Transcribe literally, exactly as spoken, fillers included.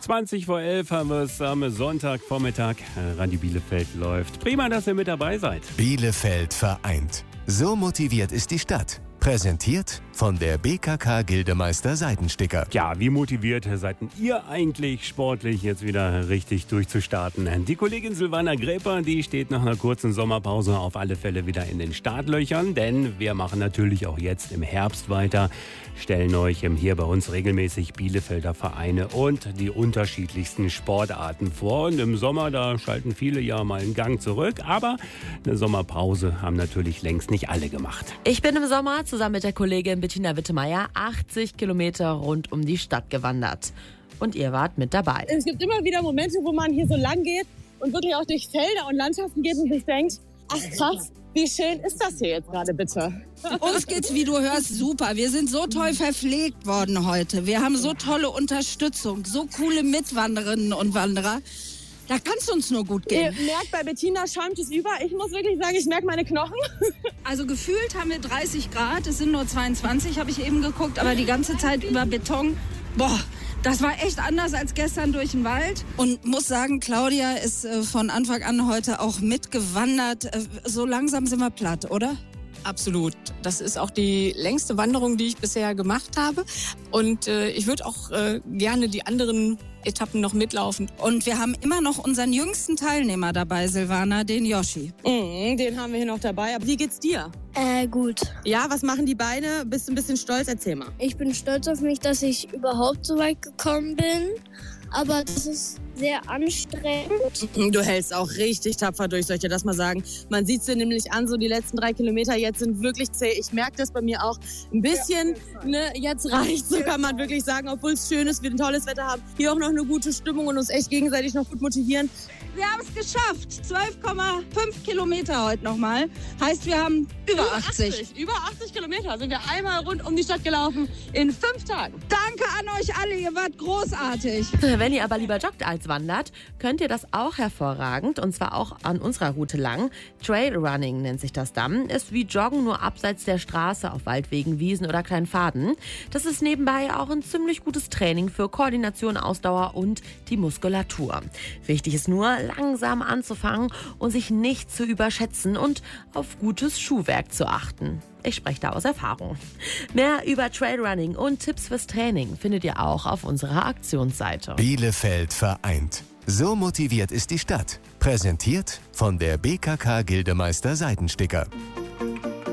zwanzig vor elf haben wir es am Sonntagvormittag. Radio Bielefeld läuft. Prima, dass ihr mit dabei seid. Bielefeld vereint. So motiviert ist die Stadt. Präsentiert von der B K K Gildemeister Seidensticker. Ja, wie motiviert seid ihr eigentlich sportlich jetzt wieder richtig durchzustarten? Die Kollegin Silvana Gräper, die steht nach einer kurzen Sommerpause auf alle Fälle wieder in den Startlöchern, denn wir machen natürlich auch jetzt im Herbst weiter, stellen euch hier bei uns regelmäßig Bielefelder Vereine und die unterschiedlichsten Sportarten vor. Und im Sommer, da schalten viele ja mal einen Gang zurück, aber eine Sommerpause haben natürlich längst nicht alle gemacht. Ich bin im Sommer zusammen mit der Kollegin Bettina Wittemeyer achtzig Kilometer rund um die Stadt gewandert. Und ihr wart mit dabei. Es gibt immer wieder Momente, wo man hier so lang geht und wirklich auch durch Felder und Landschaften geht und sich denkt, ach krass, wie schön ist das hier jetzt gerade bitte? Uns geht's, wie du hörst, super. Wir sind so toll verpflegt worden heute. Wir haben so tolle Unterstützung, so coole Mitwanderinnen und Wanderer. Da kann es uns nur gut gehen. Ihr merkt, bei Bettina schäumt es über. Ich muss wirklich sagen, ich merke meine Knochen. Also gefühlt haben wir dreißig Grad, es sind nur zweiundzwanzig, habe ich eben geguckt, aber die ganze Zeit über Beton. Boah, das war echt anders als gestern durch den Wald. Und muss sagen, Claudia ist äh, von Anfang an heute auch mitgewandert. Äh, so langsam sind wir platt, oder? Absolut. Das ist auch die längste Wanderung, die ich bisher gemacht habe. Und äh, ich würde auch äh, gerne die anderen Etappen noch mitlaufen. Und wir haben immer noch unseren jüngsten Teilnehmer dabei, Silvana, den Yoshi. Mhm, den haben wir hier noch dabei. Aber wie geht's dir? Äh, gut. Ja, was machen die Beine? Bist du ein bisschen stolz? Erzähl mal. Ich bin stolz auf mich, dass ich überhaupt so weit gekommen bin. Aber das ist sehr anstrengend. Du hältst auch richtig tapfer durch, soll ich dir das mal sagen. Man sieht es dir nämlich an, so die letzten drei Kilometer jetzt sind wirklich zäh. Ich merke das bei mir auch ein bisschen. Ne, jetzt reicht so, kann man wirklich sagen, obwohl es schön ist, wir ein tolles Wetter haben. Hier auch noch eine gute Stimmung und uns echt gegenseitig noch gut motivieren. Wir haben es geschafft. zwölf Komma fünf Kilometer heute nochmal. Heißt, wir haben über achtzig. Über achtzig Kilometer sind wir einmal rund um die Stadt gelaufen in fünf Tagen. Danke an euch alle, ihr wart großartig. Wenn ihr aber lieber joggt als wandert, könnt ihr das auch hervorragend, und zwar auch an unserer Route lang. Trailrunning nennt sich das dann, ist wie Joggen, nur abseits der Straße auf Waldwegen, Wiesen oder kleinen Pfaden. Das ist nebenbei auch ein ziemlich gutes Training für Koordination, Ausdauer und die Muskulatur. Wichtig ist nur, langsam anzufangen und sich nicht zu überschätzen und auf gutes Schuhwerk zu achten. Ich spreche da aus Erfahrung. Mehr über Trailrunning und Tipps fürs Training findet ihr auch auf unserer Aktionsseite. Bielefeld vereint. So motiviert ist die Stadt. Präsentiert von der B K K Gildemeister Seidensticker.